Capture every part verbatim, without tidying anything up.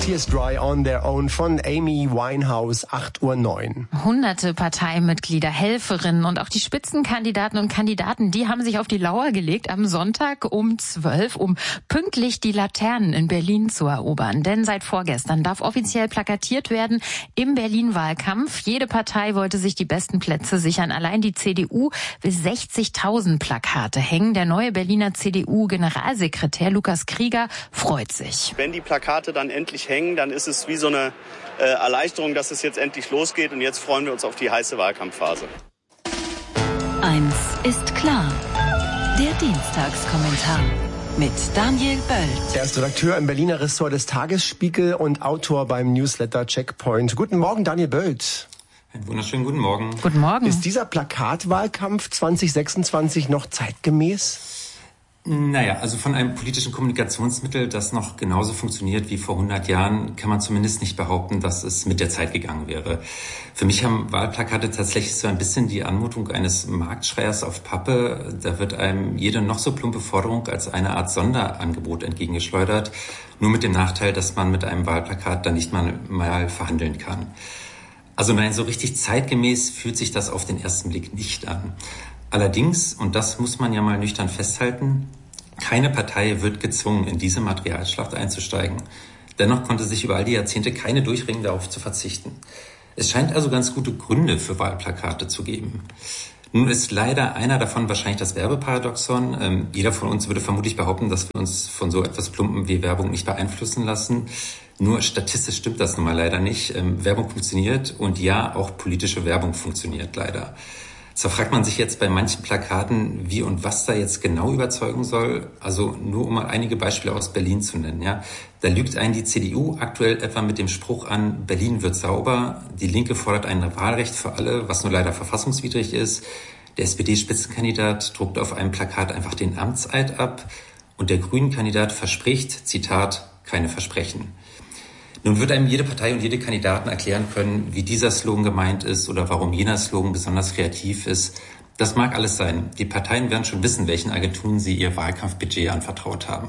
Tears Dry on Their Own von Amy Winehouse, acht Uhr neun. Hunderte Parteimitglieder, Helferinnen und auch die Spitzenkandidaten und Kandidaten, die haben sich auf die Lauer gelegt am Sonntag um zwölf, um pünktlich die Laternen in Berlin zu erobern. Denn seit vorgestern darf offiziell plakatiert werden im Berlin-Wahlkampf. Jede Partei wollte sich die besten Plätze sichern. Allein die C D U will sechzigtausend Plakate hängen. Der neue Berliner C D U-Generalsekretär Lukas Krieger freut sich. Wenn die Plakate dann endlich hängen, dann ist es wie so eine äh, Erleichterung, dass es jetzt endlich losgeht. Und jetzt freuen wir uns auf die heiße Wahlkampfphase. Eins ist klar. Der Dienstagskommentar mit Daniel Böld. Er ist Redakteur im Berliner Ressort des Tagesspiegel und Autor beim Newsletter Checkpoint. Guten Morgen, Daniel Böld. Einen wunderschönen guten Morgen. Guten Morgen. Ist dieser Plakatwahlkampf zwanzig sechsundzwanzig noch zeitgemäß? Naja, also von einem politischen Kommunikationsmittel, das noch genauso funktioniert wie vor hundert Jahren, kann man zumindest nicht behaupten, dass es mit der Zeit gegangen wäre. Für mich haben Wahlplakate tatsächlich so ein bisschen die Anmutung eines Marktschreiers auf Pappe. Da wird einem jede noch so plumpe Forderung als eine Art Sonderangebot entgegengeschleudert, nur mit dem Nachteil, dass man mit einem Wahlplakat dann nicht mal, mal verhandeln kann. Also nein, so richtig zeitgemäß fühlt sich das auf den ersten Blick nicht an. Allerdings, und das muss man ja mal nüchtern festhalten, keine Partei wird gezwungen, in diese Materialschlacht einzusteigen. Dennoch konnte sich über all die Jahrzehnte keine durchringen, darauf zu verzichten. Es scheint also ganz gute Gründe für Wahlplakate zu geben. Nun ist leider einer davon wahrscheinlich das Werbeparadoxon. Ähm, jeder von uns würde vermutlich behaupten, dass wir uns von so etwas Plumpen wie Werbung nicht beeinflussen lassen. Nur statistisch stimmt das nun mal leider nicht. Ähm, Werbung funktioniert und ja, auch politische Werbung funktioniert leider. Zwar fragt man sich jetzt bei manchen Plakaten, wie und was da jetzt genau überzeugen soll. Also nur um mal einige Beispiele aus Berlin zu nennen. Ja, da lügt einen die C D U aktuell etwa mit dem Spruch an, Berlin wird sauber. Die Linke fordert ein Wahlrecht für alle, was nur leider verfassungswidrig ist. Der S P D-Spitzenkandidat druckt auf einem Plakat einfach den Amtseid ab. Und der Grünen-Kandidat verspricht, Zitat, keine Versprechen. Nun wird einem jede Partei und jede Kandidaten erklären können, wie dieser Slogan gemeint ist oder warum jener Slogan besonders kreativ ist. Das mag alles sein. Die Parteien werden schon wissen, welchen Agenturen sie ihr Wahlkampfbudget anvertraut haben.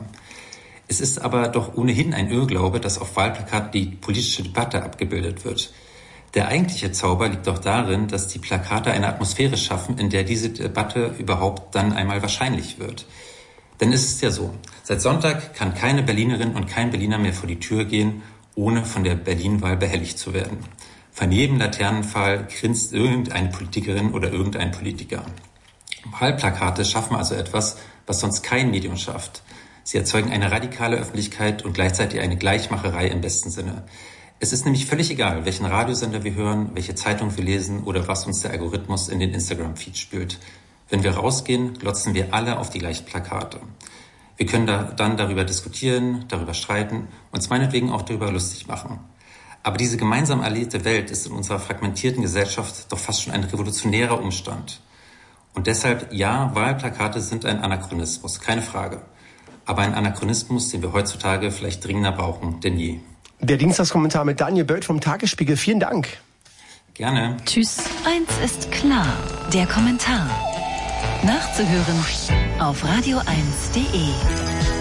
Es ist aber doch ohnehin ein Irrglaube, dass auf Wahlplakaten die politische Debatte abgebildet wird. Der eigentliche Zauber liegt doch darin, dass die Plakate eine Atmosphäre schaffen, in der diese Debatte überhaupt dann einmal wahrscheinlich wird. Denn es ist ja so, seit Sonntag kann keine Berlinerin und kein Berliner mehr vor die Tür gehen, ohne von der Berlin-Wahl behelligt zu werden. Von jedem Laternenpfahl grinst irgendeine Politikerin oder irgendein Politiker. Wahlplakate schaffen also etwas, was sonst kein Medium schafft. Sie erzeugen eine radikale Öffentlichkeit und gleichzeitig eine Gleichmacherei im besten Sinne. Es ist nämlich völlig egal, welchen Radiosender wir hören, welche Zeitung wir lesen oder was uns der Algorithmus in den Instagram-Feed spült. Wenn wir rausgehen, glotzen wir alle auf die gleichen Plakate. Wir können da dann darüber diskutieren, darüber streiten, uns meinetwegen auch darüber lustig machen. Aber diese gemeinsam erlebte Welt ist in unserer fragmentierten Gesellschaft doch fast schon ein revolutionärer Umstand. Und deshalb, ja, Wahlplakate sind ein Anachronismus, keine Frage. Aber ein Anachronismus, den wir heutzutage vielleicht dringender brauchen denn je. Der Dienstagskommentar mit Daniel Böld vom Tagesspiegel. Vielen Dank. Gerne. Tschüss. Eins ist klar, der Kommentar. Nachzuhören auf radio eins punkt de.